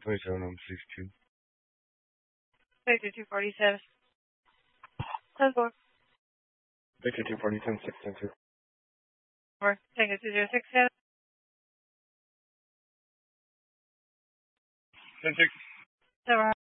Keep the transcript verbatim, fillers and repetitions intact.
twenty-seven, I'm sixteen. Victor two forty-seven. ten four. Victor two forty-seven, six ten two. four. Tango two zero six seven. ten six. Seven.